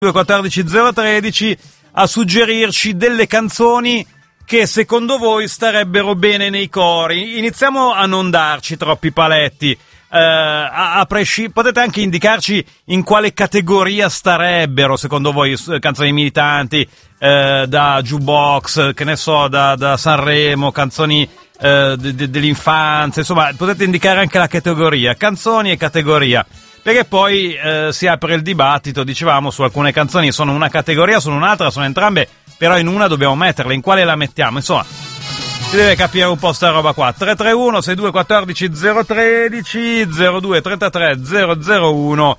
14 013 a suggerirci delle canzoni che secondo voi starebbero bene nei cori. Iniziamo a non darci troppi paletti. Potete anche indicarci in quale categoria starebbero secondo voi canzoni militanti, da jukebox, che ne so, da Sanremo, canzoni dell'infanzia, insomma potete indicare anche la categoria, canzoni e categoria, perché poi si apre il dibattito. Dicevamo, su alcune canzoni sono una categoria, sono un'altra, sono entrambe, però in una dobbiamo metterle, in quale la mettiamo, insomma si deve capire un po' sta roba qua. 331 6214 013 02 33 001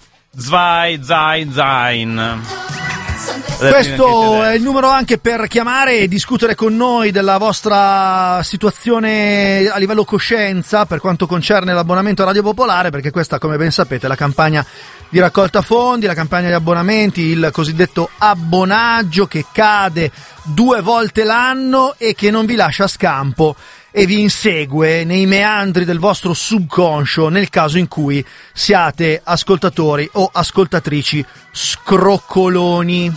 Zain. Questo è il numero anche per chiamare e discutere con noi della vostra situazione a livello coscienza per quanto concerne l'abbonamento a Radio Popolare, perché questa, come ben sapete, è la campagna di raccolta fondi, la campagna di abbonamenti, il cosiddetto abbonaggio che cade 2 volte l'anno e che non vi lascia scampo e vi insegue nei meandri del vostro subconscio nel caso in cui siate ascoltatori o ascoltatrici scroccoloni.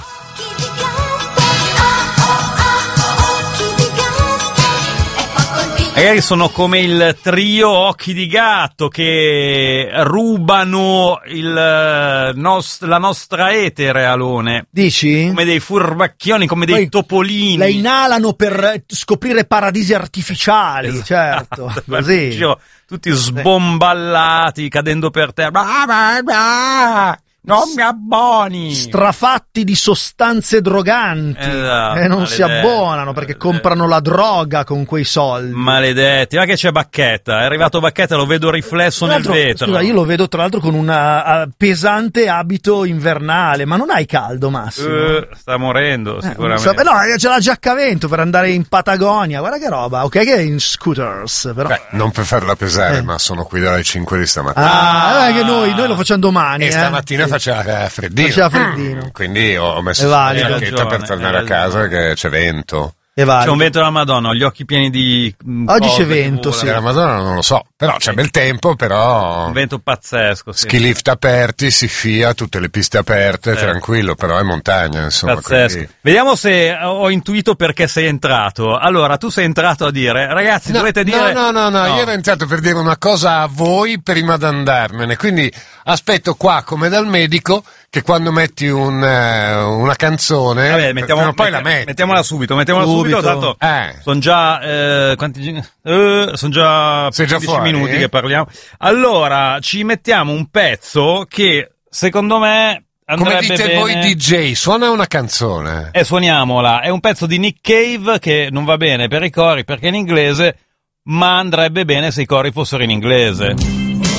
Magari sono come il trio Occhi di Gatto che rubano la nostra etere, Alone. Dici? Come dei furbacchioni, come dei topolini. La inalano per scoprire paradisi artificiali, esatto. Certo. Così. Tutti sbomballati, cadendo per terra. Non mi abboni! Strafatti di sostanze droganti, esatto, e non si abbonano perché comprano la droga con quei soldi. Maledetti, ma che c'è Bacchetta? È arrivato Bacchetta, lo vedo riflesso nel vetro. Scusa, io lo vedo tra l'altro con un pesante abito invernale, ma non hai caldo, Massimo? Sta morendo sicuramente. No, c'è la giacca a vento per andare in Patagonia, guarda che roba. Ok che è in scooters, però. Non per farla pesare, ma sono qui dalle 5 di stamattina. Che noi lo facciamo domani. E stamattina faceva freddino. Quindi ho messo la giacchetta per tornare a casa che c'è vento. C'è un vento della Madonna, ho gli occhi pieni di oggi c'è vento, sì. Della Madonna non lo so, però c'è bel tempo, però un vento pazzesco, sì. Ski lift aperti, si scia, tutte le piste aperte, tranquillo, però è montagna, insomma. Pazzesco. Quindi... Vediamo se ho intuito perché sei entrato. Allora, tu sei entrato a dire, ragazzi, dovete dire... No, io ero entrato per dire una cosa a voi prima di andarmene, quindi aspetto qua come dal medico che quando metti una canzone, poi la metti. Mettiamola subito, tanto sono già sono già 15 minuti che parliamo. Allora, ci mettiamo un pezzo che secondo me andrebbe come dite bene. Voi DJ, suona una canzone. Suoniamola, è un pezzo di Nick Cave che non va bene per i cori perché è in inglese, ma andrebbe bene se i cori fossero in inglese.